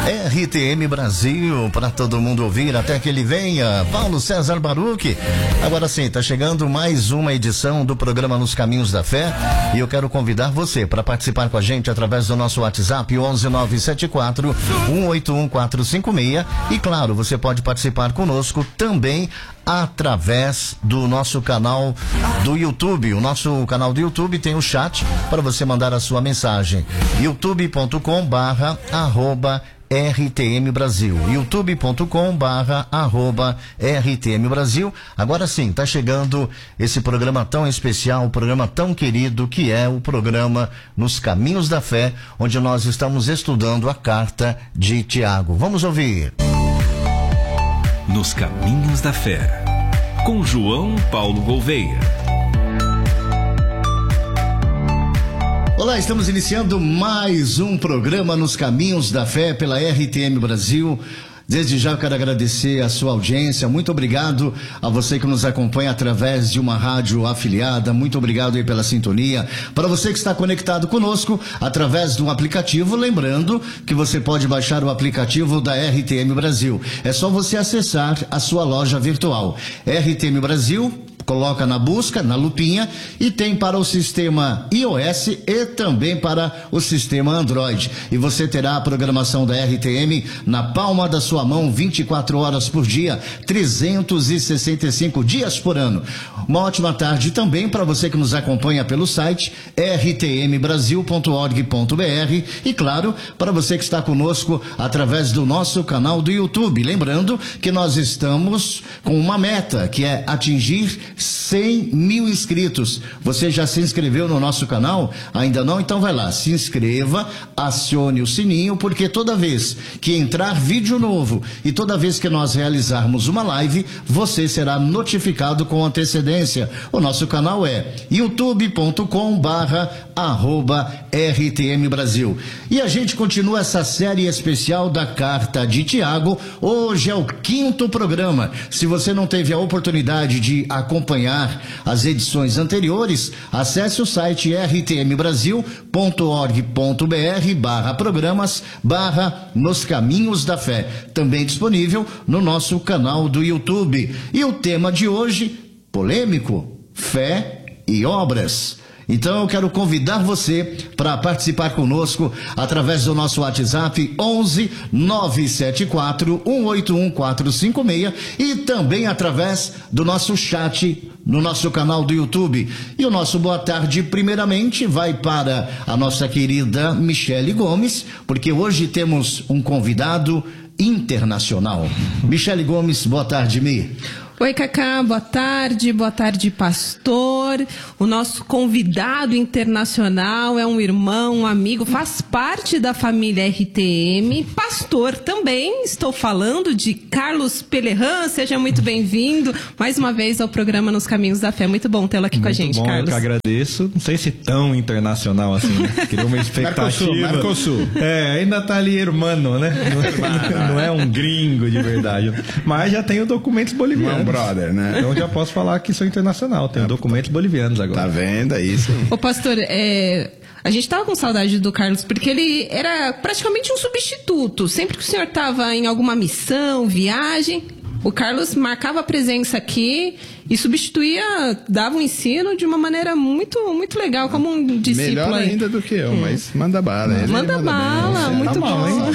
RTM Brasil, para todo mundo ouvir, até que ele venha. Paulo César Baruch. Agora sim, tá chegando mais uma edição do programa Nos Caminhos da Fé, e eu quero convidar você para participar com a gente através do nosso WhatsApp 11974 181 456, e claro, você pode participar conosco também através do nosso canal do YouTube. O nosso canal do YouTube tem o chat para você mandar a sua mensagem. youtube.com/RTM Brasil. youtube.com/RTM Brasil. Agora sim, tá chegando esse programa tão especial, um programa tão querido, que é o programa Nos Caminhos da Fé, onde nós estamos estudando a carta de Tiago. Vamos ouvir. Nos Caminhos da Fé, com João Paulo Gouveia. Olá, estamos iniciando mais um programa Nos Caminhos da Fé pela RTM Brasil. Desde já eu quero agradecer a sua audiência. Muito obrigado a você que nos acompanha através de uma rádio afiliada. Muito obrigado aí pela sintonia. Para você que está conectado conosco através de um aplicativo, lembrando que você pode baixar o aplicativo da RTM Brasil. É só você acessar a sua loja virtual. RTM Brasil, coloca na busca, na lupinha, e tem para o sistema iOS e também para o sistema Android. E você terá a programação da RTM na palma da sua mão, 24 horas por dia, 365 dias por ano. Uma ótima tarde também para você que nos acompanha pelo site rtmbrasil.org.br, e claro, para você que está conosco através do nosso canal do YouTube. Lembrando que nós estamos com uma meta, que é atingir 100 mil inscritos. Você já se inscreveu no nosso canal? Ainda não? Então vai lá, se inscreva, acione o sininho, porque toda vez que entrar vídeo novo e toda vez que nós realizarmos uma live, você será notificado com antecedência. O nosso canal é youtube.com/RTM Brasil. E a gente continua essa série especial da Carta de Tiago. Hoje é o 5º programa. Se você não teve a oportunidade de acompanhar as edições anteriores, acesse o site rtmbrasil.org.br/programas/Nos Caminhos da Fé, também disponível no nosso canal do YouTube. E o tema de hoje, polêmico: fé e obras. Então eu quero convidar você para participar conosco através do nosso WhatsApp 11 974 181 456, e também através do nosso chat no nosso canal do YouTube. E o nosso boa tarde primeiramente vai para a nossa querida Michele Gomes, porque hoje temos um convidado internacional. Michele Gomes, boa tarde, Mi. Oi, Cacá, boa tarde, pastor. O nosso convidado internacional é um irmão, um amigo, faz parte da família RTM, pastor também. Estou falando de Carlos Pelerran. Seja muito bem-vindo mais uma vez ao programa Nos Caminhos da Fé. Muito bom tê-lo aqui com a gente, bom, Carlos. Eu que agradeço. Não sei se tão internacional assim, né? Queria uma expectativa. Mercosul. Ainda tá ali hermano, né? Não é um gringo de verdade. Mas já tenho documentos bolivianos. Brother, né? Então já posso falar que sou internacional, tenho documentos bolivianos agora. Tá vendo? É isso aí. Ô, pastor, a gente tava com saudade do Carlos, porque ele era praticamente um substituto. Sempre que o senhor tava em alguma missão, viagem, o Carlos marcava a presença aqui e substituía, dava um ensino de uma maneira muito, muito legal, como um discípulo. Melhor aí. Ainda do que eu, mas manda bala. Manda bala, bem. muito Tá bom. mal,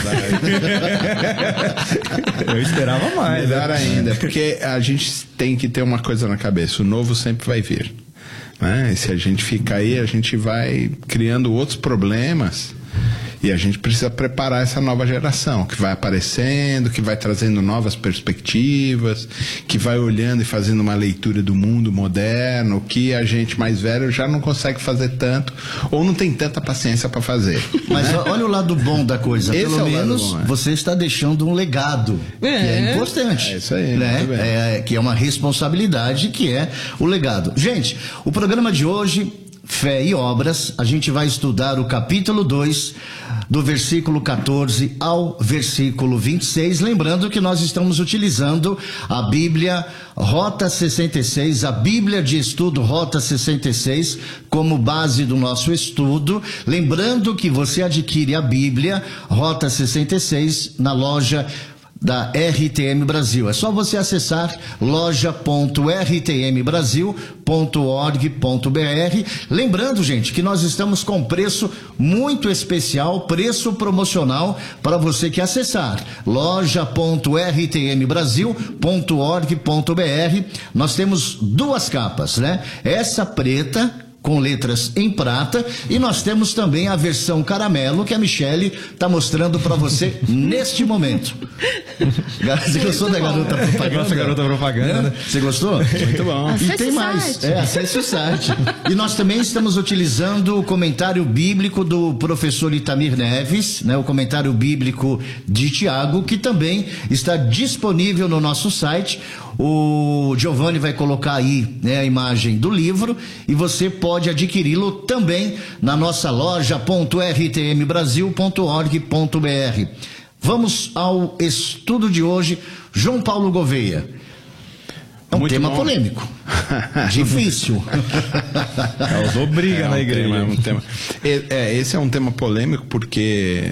Eu esperava mais. Melhor ainda, porque a gente tem que ter uma coisa na cabeça: o novo sempre vai vir, né? E se a gente fica aí, a gente vai criando outros problemas. E a gente precisa preparar essa nova geração que vai aparecendo, que vai trazendo novas perspectivas, que vai olhando e fazendo uma leitura do mundo moderno, que a gente mais velho já não consegue fazer tanto, ou não tem tanta paciência para fazer. Mas né? olha o lado bom da coisa. Esse Pelo é o lado menos bom, você está deixando um legado, que é importante. É isso aí, né? muito bem. Que é uma responsabilidade, que é o legado. Gente, o programa de hoje Fé e Obras. A gente vai estudar o capítulo 2, do versículo 14 ao versículo 26. Lembrando que nós estamos utilizando a Bíblia Rota 66, a Bíblia de Estudo Rota 66, como base do nosso estudo. Lembrando que você adquire a Bíblia Rota 66 na loja da RTM Brasil. É só você acessar loja.rtmbrasil.org.br. Lembrando, gente, que nós estamos com preço muito especial, preço promocional para você que acessar loja.rtmbrasil.org.br. Nós temos 2 capas, né? Essa preta com letras em prata, e nós temos também a versão caramelo que a Michele está mostrando para você neste momento. Você gostou da garota propaganda? Nossa, garota propaganda, né? Você gostou? Muito bom. E tem mais. Acesse o site. E nós também estamos utilizando o comentário bíblico do professor Itamir Neves, né? O comentário bíblico de Tiago, que também está disponível no nosso site. O Giovanni vai colocar aí, né, a imagem do livro, e você pode adquiri-lo também na nossa loja.rtmbrasil.org.br. Vamos ao estudo de hoje. João Paulo Gouveia. É um tema polêmico. Difícil. Causou briga na igreja. Esse é um tema polêmico porque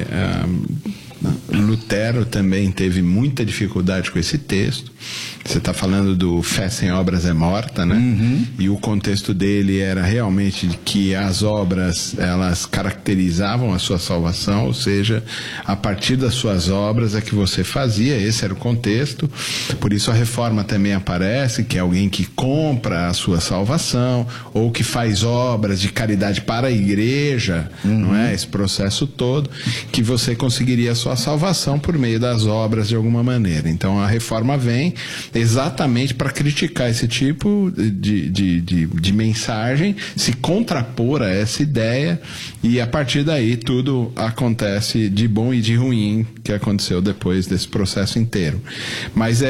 Lutero também teve muita dificuldade com esse texto. Você está falando do fé sem obras é morta, né? Uhum. E o contexto dele era realmente que as obras, elas caracterizavam a sua salvação, ou seja, a partir das suas obras é que você fazia, esse era o contexto. Por isso a reforma também aparece, que é alguém que compra a sua salvação, ou que faz obras de caridade para a igreja, não é? Esse processo todo, que você conseguiria a sua salvação por meio das obras de alguma maneira. Então a reforma vem exatamente para criticar esse tipo de mensagem, se contrapor a essa ideia, e a partir daí tudo acontece de bom e de ruim que aconteceu depois desse processo inteiro. Mas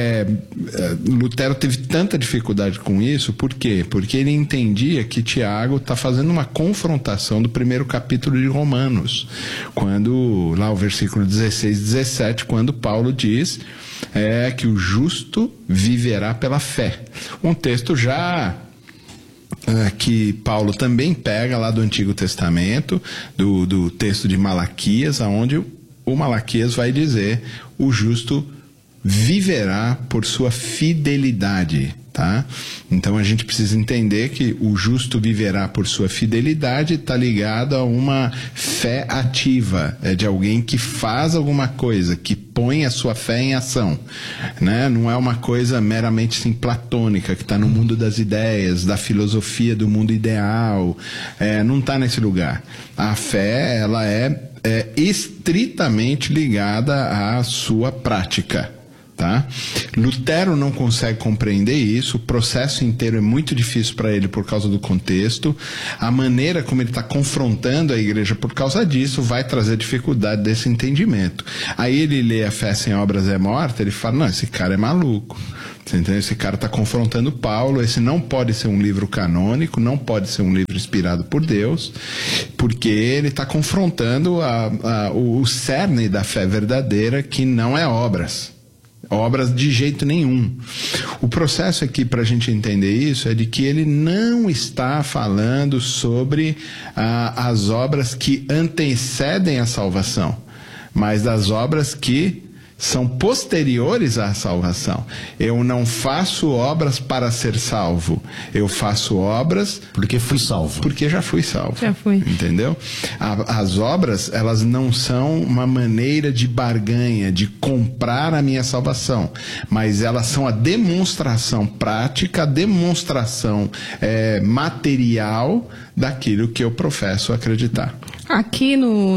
Lutero teve tanta dificuldade com isso, por quê? Porque ele entendia que Tiago está fazendo uma confrontação do primeiro capítulo de Romanos, quando lá o versículo 16 e 17, quando Paulo diz que o justo viverá pela fé. Um texto já que Paulo também pega lá do Antigo Testamento, do texto de Malaquias, onde o Malaquias vai dizer: o justo viverá por sua fidelidade. Tá? Então a gente precisa entender que o justo viverá por sua fidelidade, está ligado a uma fé ativa, é de alguém que faz alguma coisa, que põe a sua fé em ação, né? Não é uma coisa meramente assim, platônica, que está no mundo das ideias, da filosofia do mundo ideal, não está nesse lugar. A fé, ela é estritamente ligada à sua prática. Tá? Lutero não consegue compreender isso, o processo inteiro é muito difícil para ele por causa do contexto, a maneira como ele está confrontando a igreja por causa disso vai trazer dificuldade desse entendimento. Aí ele lê a fé sem obras é morta, ele fala, não, esse cara é maluco. Você entendeu? Esse cara está confrontando Paulo, esse não pode ser um livro canônico, não pode ser um livro inspirado por Deus, porque ele está confrontando o cerne da fé verdadeira, que não é obras de jeito nenhum. O processo aqui, para a gente entender isso, é de que ele não está falando sobre as obras que antecedem a salvação, mas das obras que são posteriores à salvação. Eu não faço obras para ser salvo. Eu faço obras porque fui salvo. Porque já fui salvo. Já fui. Entendeu? As obras, elas não são uma maneira de barganha, de comprar a minha salvação, mas elas são a demonstração prática, a demonstração material daquilo que eu professo acreditar. Aqui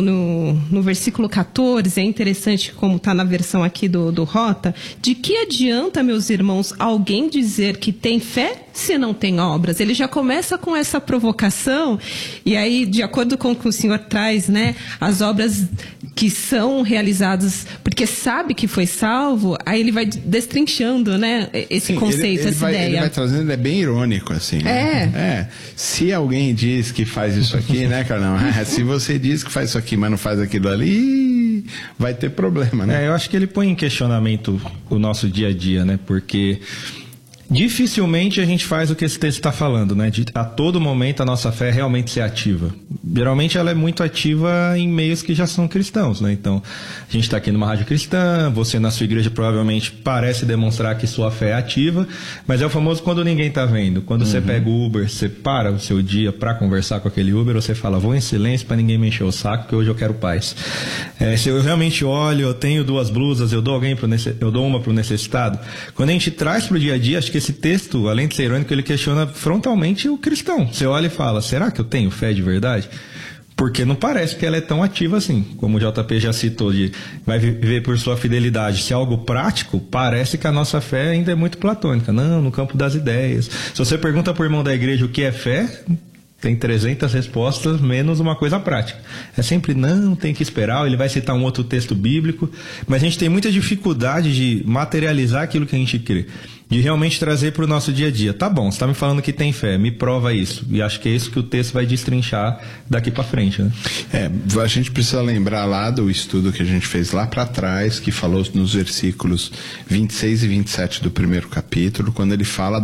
no versículo 14, é interessante como está na versão aqui do Rota, de que adianta, meus irmãos, alguém dizer que tem fé se não tem obras? Ele já começa com essa provocação, e aí, de acordo com o que o senhor traz, né, as obras que são realizadas porque sabe que foi salvo, aí ele vai destrinchando, né, esse conceito, essa ideia. Ele vai trazendo, é bem irônico, assim. Né? Se alguém diz que faz isso aqui, né, Carlão? Se você diz que faz isso aqui, mas não faz aquilo ali, vai ter problema, né? Eu acho que ele põe em questionamento o nosso dia a dia, né? Porque dificilmente a gente faz o que esse texto está falando, né? A todo momento a nossa fé realmente ser ativa. Geralmente ela é muito ativa em meios que já são cristãos, né? Então, a gente está aqui numa rádio cristã, você na sua igreja provavelmente parece demonstrar que sua fé é ativa, mas é o famoso quando ninguém está vendo. Quando você pega o Uber, você para o seu dia para conversar com aquele Uber, você fala, vou em silêncio para ninguém me encher o saco, que hoje eu quero paz. Se eu realmente olho, eu tenho 2 blusas, eu dou uma para o necessitado. Quando a gente traz para o dia a dia, acho que esse texto, além de ser irônico, ele questiona frontalmente o cristão. Você olha e fala, será que eu tenho fé de verdade? Porque não parece que ela é tão ativa assim. Como o JP já citou, vai viver por sua fidelidade. Se é algo prático, parece que a nossa fé ainda é muito platônica. Não, no campo das ideias. Se você pergunta para o irmão da igreja o que é fé, tem 300 respostas, menos uma coisa prática. É sempre, não, tem que esperar, ele vai citar um outro texto bíblico, mas a gente tem muita dificuldade de materializar aquilo que a gente crê, de realmente trazer para o nosso dia a dia. Tá bom, você está me falando que tem fé, me prova isso. E acho que é isso que o texto vai destrinchar daqui para frente, né? A gente precisa lembrar lá do estudo que a gente fez lá para trás, que falou nos versículos 26 e 27 do primeiro capítulo, quando ele fala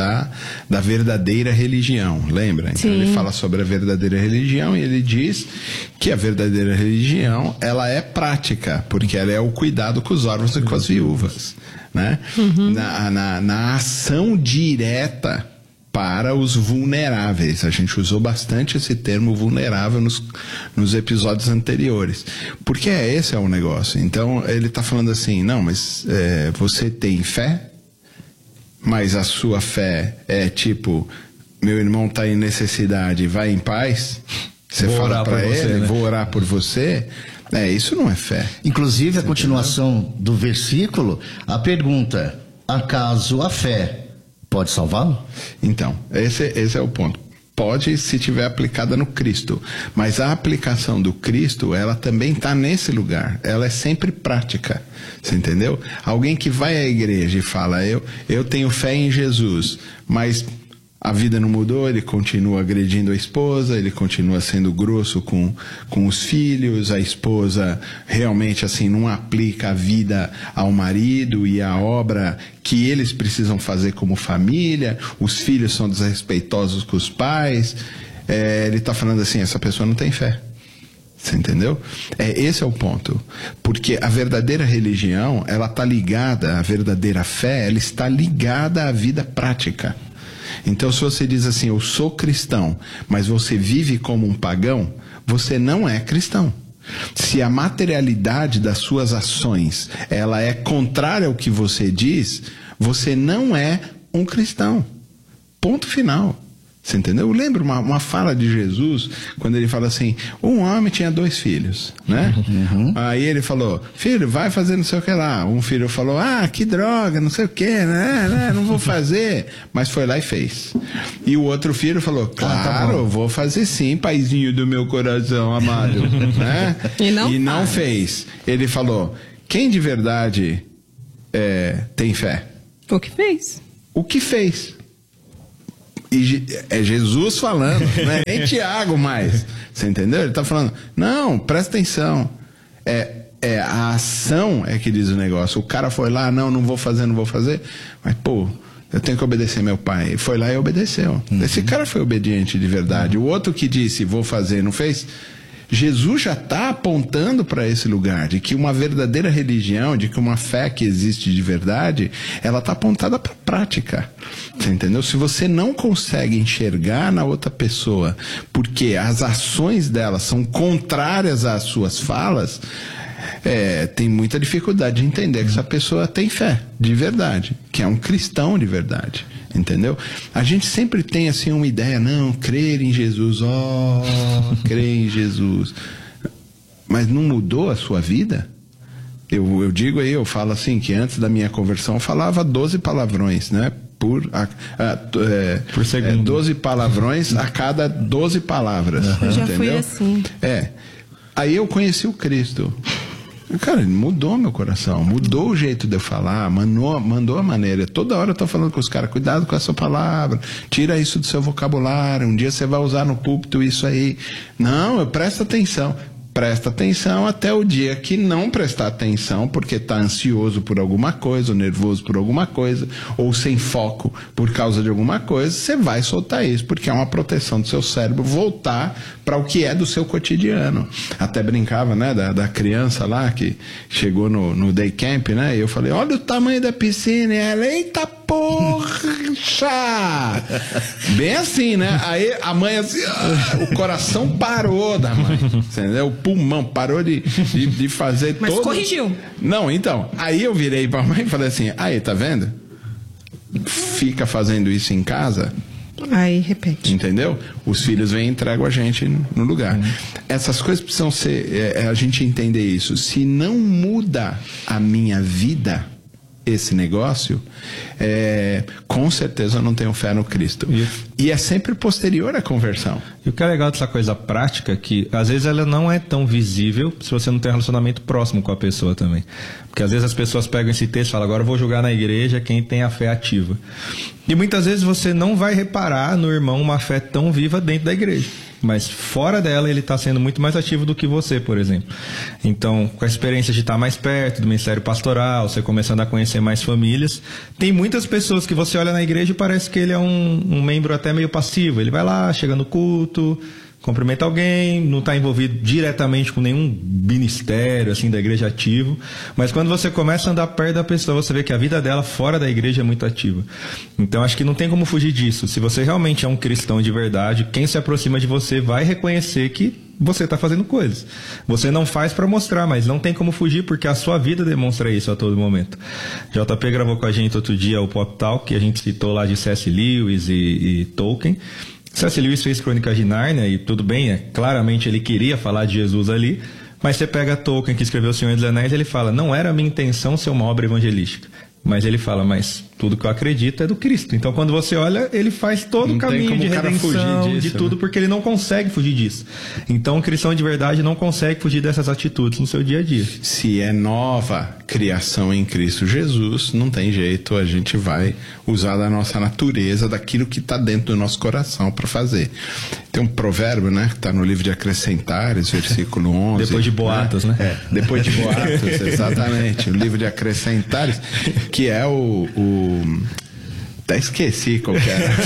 da verdadeira religião, lembra? Então ele fala sobre a verdadeira religião e ele diz que a verdadeira religião, ela é prática, porque ela é o cuidado com os órfãos e com as viúvas, né? Na ação direta para os vulneráveis. A gente usou bastante esse termo vulnerável nos episódios anteriores, porque esse é o negócio. Então ele está falando assim, não, mas você tem fé, mas a sua fé é tipo, meu irmão está em necessidade, vai em paz, você fala para ele, né? Vou orar por você. Isso não é fé. Inclusive, a continuação do versículo, a pergunta, acaso a fé pode salvá-lo? Então, esse é o ponto. Pode, se tiver aplicada no Cristo, mas a aplicação do Cristo, ela também está nesse lugar, ela é sempre prática, você entendeu? Alguém que vai à igreja e fala, eu tenho fé em Jesus, mas a vida não mudou, ele continua agredindo a esposa, ele continua sendo grosso com os filhos, a esposa realmente assim não aplica a vida ao marido e a obra que eles precisam fazer como família, os filhos são desrespeitosos com os pais, ele está falando assim, essa pessoa não tem fé. Você entendeu? Esse é o ponto. Porque a verdadeira religião, ela está ligada, a verdadeira fé, ela está ligada à vida prática. Então, se você diz assim, eu sou cristão, mas você vive como um pagão, você não é cristão. Se a materialidade das suas ações, ela é contrária ao que você diz, você não é um cristão. Ponto final. Você entendeu? Eu lembro uma fala de Jesus, quando ele fala assim, um homem tinha 2 filhos, né? Aí ele falou, filho, vai fazer não sei o que lá. Um filho falou, que droga, não sei o que, né? Não vou fazer. Mas foi lá e fez. E o outro filho falou, claro, vou fazer sim, paizinho do meu coração amado. Né? E não fez. Ele falou, quem de verdade tem fé? O que fez. O que fez. E é Jesus falando, não é nem Tiago mais. Você entendeu? Ele está falando, não, presta atenção. A ação é que diz o negócio. O cara foi lá, não vou fazer. Mas, eu tenho que obedecer meu pai. Ele foi lá e obedeceu. Esse cara foi obediente de verdade. O outro que disse, vou fazer, não fez. Jesus já está apontando para esse lugar, de que uma verdadeira religião, de que uma fé que existe de verdade, ela está apontada para a prática. Você entendeu? Se você não consegue enxergar na outra pessoa, porque as ações dela são contrárias às suas falas, tem muita dificuldade de entender que essa pessoa tem fé de verdade, que é um cristão de verdade, entendeu? A gente sempre tem assim uma ideia, não, crer em Jesus, crer em Jesus, mas não mudou a sua vida? Eu digo aí, eu falo assim, que antes da minha conversão eu falava 12 palavrões, né? Por segundo. 12 palavrões a cada 12 palavras. Eu já entendeu? fui assim. Aí eu conheci o Cristo. Cara, ele mudou meu coração, mudou o jeito de eu falar, mandou a maneira. Toda hora eu tô falando com os caras, cuidado com essa palavra, tira isso do seu vocabulário, um dia você vai usar no púlpito isso aí. Não, presta atenção. Presta atenção até o dia que não prestar atenção porque está ansioso por alguma coisa, ou nervoso por alguma coisa, ou sem foco por causa de alguma coisa, você vai soltar isso, porque é uma proteção do seu cérebro voltar para o que é do seu cotidiano. Até brincava, né, da criança lá que chegou no day camp, né, e eu falei, olha o tamanho da piscina, e ela, eita porra! Bem assim, né? Aí a mãe assim, o coração parou da mãe, entendeu? O pulmão parou de fazer Mas todo... corrigiu. Não, então, aí eu virei pra mãe e falei assim, aí, tá vendo? Fica fazendo isso em casa... Aí repete. Entendeu? Os filhos vêm e entregam a gente no lugar. Essas coisas precisam ser... a gente entender isso. Se não muda a minha vida, esse negócio, com certeza eu não tenho fé no Cristo. E é sempre posterior à conversão. E o que é legal dessa coisa prática é que às vezes ela não é tão visível se você não tem um relacionamento próximo com a pessoa também. Porque às vezes as pessoas pegam esse texto e falam, agora eu vou julgar na igreja quem tem a fé ativa. E muitas vezes você não vai reparar no irmão uma fé tão viva dentro da igreja. Mas fora dela ele está sendo muito mais ativo do que você, por exemplo. Então, com a experiência de estar mais perto do ministério pastoral, você começando a conhecer mais famílias, tem muitas pessoas que você olha na igreja e parece que ele é um membro até meio passivo. Ele vai lá, chega no culto, cumprimenta alguém, não está envolvido diretamente com nenhum ministério assim da igreja ativo, mas quando você começa a andar perto da pessoa, você vê que a vida dela fora da igreja é muito ativa. Então acho que não tem como fugir disso. Se você realmente é um cristão de verdade, quem se aproxima de você vai reconhecer que você está fazendo coisas. Você não faz para mostrar, mas não tem como fugir porque a sua vida demonstra isso a todo momento. JP gravou com a gente outro dia o Pop Talk, que a gente citou lá de C.S. Lewis e Tolkien. C.S. Lewis fez Crônicas de Nárnia e tudo bem, claramente ele queria falar de Jesus ali, mas você pega Tolkien, que escreveu O Senhor dos Anéis, ele fala, não era minha intenção ser uma obra evangelística. Mas ele fala, mas tudo que eu acredito é do Cristo. Então quando você olha, ele faz todo o caminho de redenção, disso, de tudo, né? Porque ele não consegue fugir disso. Então o cristão de verdade não consegue fugir dessas atitudes no seu dia a dia. Se é nova criação em Cristo Jesus, não tem jeito, a gente vai usar da nossa natureza, daquilo que está dentro do nosso coração para fazer. Tem um provérbio, né, que está no livro de Acrescentares, versículo 11. Depois de Boatos, né? Depois de Boatos, exatamente. O livro de Acrescentares, que é até esqueci qual que era.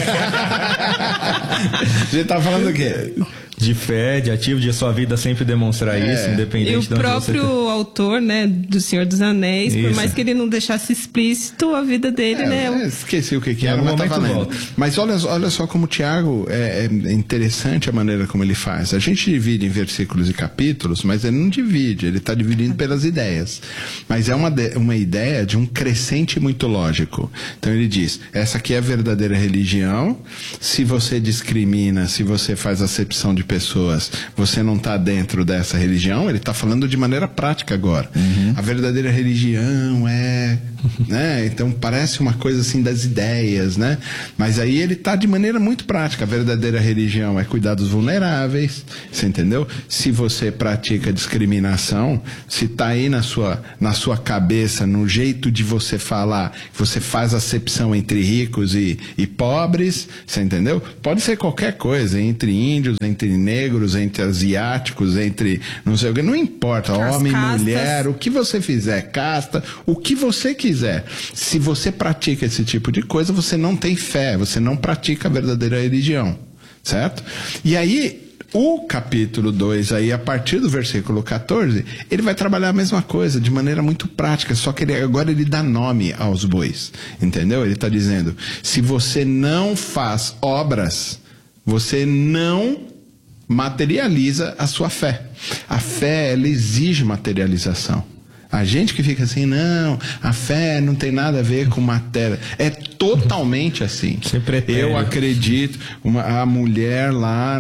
A gente tá falando do quê? De fé, de ativo, de sua vida sempre demonstrar isso, independente de onde você... E o próprio autor, né, do Senhor dos Anéis, por mais que ele não deixasse explícito a vida dele, né? Esqueci o que era, mas tá valendo. Mas olha só como o Tiago, é interessante a maneira como ele faz. A gente divide em versículos e capítulos, mas ele não divide, ele está dividindo pelas ideias. Mas é uma ideia de um crescente muito lógico. Então ele diz, essa aqui é a verdadeira religião, se você discrimina, se você faz acepção de pessoas, você não está dentro dessa religião. Ele está falando de maneira prática agora. A verdadeira religião né? Então parece uma coisa assim das ideias, né? Mas aí ele está de maneira muito prática. A verdadeira religião é cuidar dos vulneráveis, você entendeu? Se você pratica discriminação, se está aí na sua cabeça, no jeito de você falar, você faz acepção entre ricos e pobres, você entendeu? Pode ser qualquer coisa, entre índios, entre negros, entre asiáticos, entre não sei o que, não importa, homem, mulher, o que você fizer, casta, o que você quiser. Se você pratica esse tipo de coisa, você não tem fé, você não pratica a verdadeira religião, certo? E aí, o capítulo 2, aí, a partir do versículo 14, ele vai trabalhar a mesma coisa, de maneira muito prática, só que agora ele dá nome aos bois, entendeu? Ele está dizendo, se você não faz obras, você não materializa a sua fé. A fé, ela exige materialização. A gente que fica assim, não, a fé não tem nada a ver com matéria. É totalmente assim. Eu acredito, a mulher lá,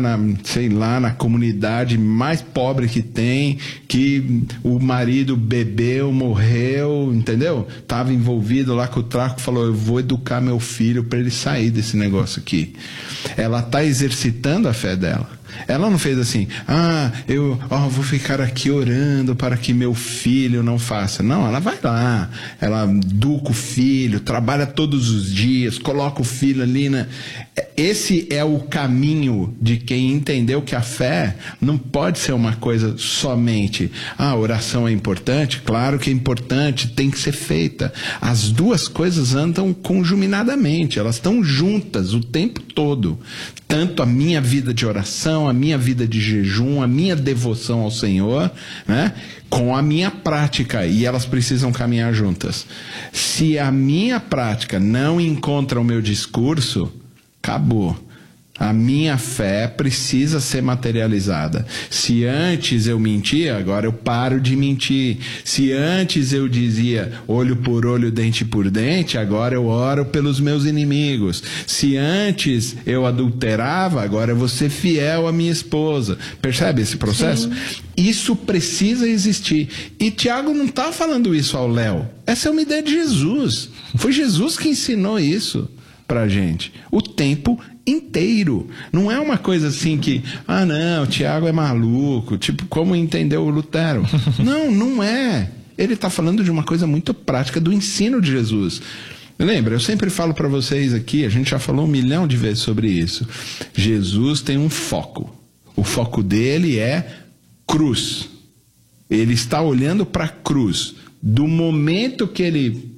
na comunidade mais pobre que tem, que o marido bebeu, morreu, entendeu? Tava envolvido lá com o tráfico, falou, eu vou educar meu filho para ele sair desse negócio aqui. Ela tá exercitando a fé dela. Ela não fez assim, eu vou ficar aqui orando para que meu filho não faça. Não, ela vai lá, ela educa o filho, trabalha todos os dias, coloca o filho ali, né? Esse é o caminho de quem entendeu que a fé não pode ser uma coisa somente, a oração é importante, claro que é importante, tem que ser feita. As duas coisas andam conjuminadamente, elas estão juntas o tempo todo. Tanto a minha vida de oração, a minha vida de jejum, a minha devoção ao Senhor, né, com a minha prática, e elas precisam caminhar juntas. Se a minha prática não encontra o meu discurso, acabou. A minha fé precisa ser materializada. Se antes eu mentia, agora eu paro de mentir. Se antes eu dizia olho por olho, dente por dente, agora eu oro pelos meus inimigos. Se antes eu adulterava, agora eu vou ser fiel à minha esposa. Percebe esse processo? Sim. Isso precisa existir. E Tiago não está falando isso ao Léo. Essa é uma ideia de Jesus. Foi Jesus que ensinou isso pra gente. O tempo inteiro. Não é uma coisa assim que, não, o Tiago é maluco, tipo, como entendeu o Lutero. Não é. Ele está falando de uma coisa muito prática do ensino de Jesus. Lembra, eu sempre falo para vocês aqui, a gente já falou 1 milhão de vezes sobre isso. Jesus tem um foco. O foco dele é cruz. Ele está olhando para a cruz. Do momento que ele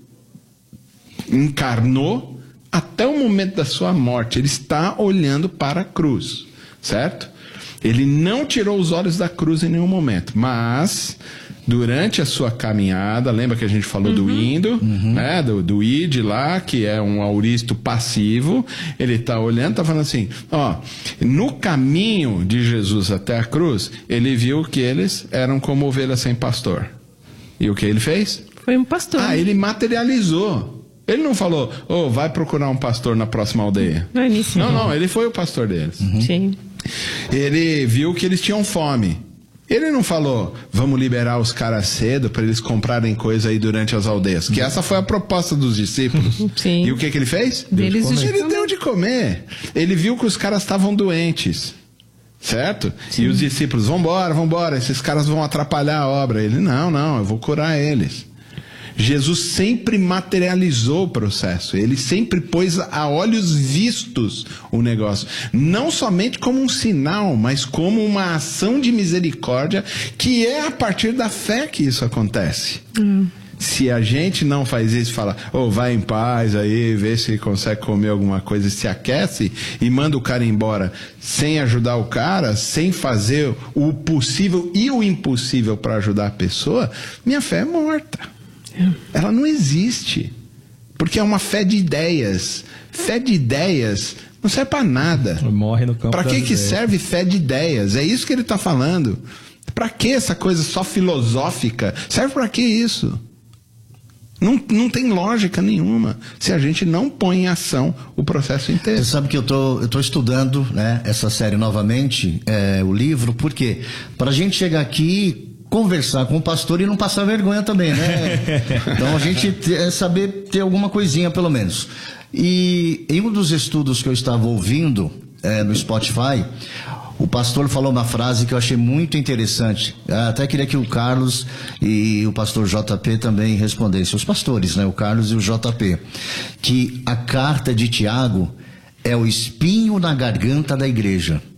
encarnou até o momento da sua morte, ele está olhando para a cruz, certo? Ele não tirou os olhos da cruz em nenhum momento, mas durante a sua caminhada, lembra que a gente falou do indo, né? Do id lá, que é um auristo passivo, ele está olhando, está falando assim, no caminho de Jesus até a cruz, ele viu que eles eram como ovelhas sem pastor. E o que ele fez? Foi um pastor. Ele materializou. Ele não falou, vai procurar um pastor na próxima aldeia. Não, ele foi o pastor deles. Sim. Ele viu que eles tinham fome. Ele não falou, vamos liberar os caras cedo para eles comprarem coisa aí durante as aldeias. Que essa foi a proposta dos discípulos. Sim. E o que ele fez? Ele deu de comer. Ele viu que os caras estavam doentes. Certo? Sim. E os discípulos, vambora, esses caras vão atrapalhar a obra. Ele, não, eu vou curar eles. Jesus sempre materializou o processo, ele sempre pôs a olhos vistos o negócio, não somente como um sinal, mas como uma ação de misericórdia, que é a partir da fé que isso acontece. Se a gente não faz isso, fala, vai em paz aí, vê se consegue comer alguma coisa, se aquece e manda o cara embora sem ajudar o cara, sem fazer o possível e o impossível para ajudar a pessoa, minha fé é morta. Ela não existe, porque é uma fé de ideias. Fé de ideias não serve para nada. Morre no campo. Para que serve fé de ideias? É isso que ele está falando. Para que essa coisa só filosófica? Serve para que isso? Não tem lógica nenhuma se a gente não põe em ação o processo inteiro. Você sabe que eu tô estudando, né, essa série novamente, o livro, porque para a gente chegar aqui conversar com o pastor e não passar vergonha também, né? Então a gente saber ter alguma coisinha pelo menos. E em um dos estudos que eu estava ouvindo no Spotify, o pastor falou uma frase que eu achei muito interessante. Até queria que o Carlos e o pastor JP também respondessem. Os pastores, né? O Carlos e o JP. Que a carta de Tiago é o espinho na garganta da igreja.